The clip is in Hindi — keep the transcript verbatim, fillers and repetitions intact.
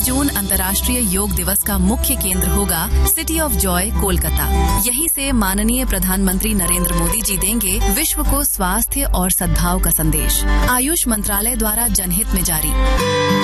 जून अंतर्राष्ट्रीय योग दिवस का मुख्य केंद्र होगा सिटी ऑफ जॉय कोलकाता। यहीं से माननीय प्रधानमंत्री नरेंद्र मोदी जी देंगे विश्व को स्वास्थ्य और सद्भाव का संदेश। आयुष मंत्रालय द्वारा जनहित में जारी।